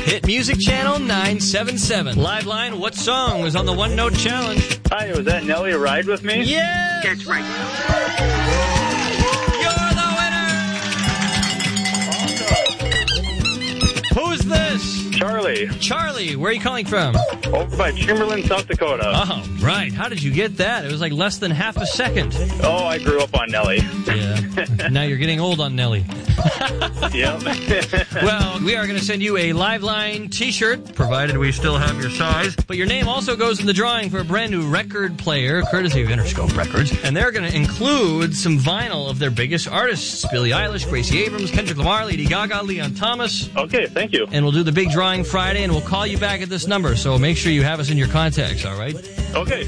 Hit Music Channel 977. Live line, what song was on the One Note Challenge? Hi, was that Nelly Ride With Me? Yes! That's right. Who's this? Charlie. Charlie, where are you calling from? Over by Chamberlain, South Dakota. Oh, right. How did you get that? It was like less than half a second. Oh, I grew up on Nelly. Yeah. Now you're getting old on Nelly. Yep. Well, we are going to send you a Live Line t-shirt, provided we still have your size. But your name also goes in the drawing for a brand new record player, courtesy of Interscope Records. And they're going to include some vinyl of their biggest artists, Billie Eilish, Gracie Abrams, Kendrick Lamar, Lady Gaga, Leon Thomas. Okay, thank you. And we'll do the big drawing Friday, and we'll call you back at this number. So make sure you have us in your contacts, all right? Okay.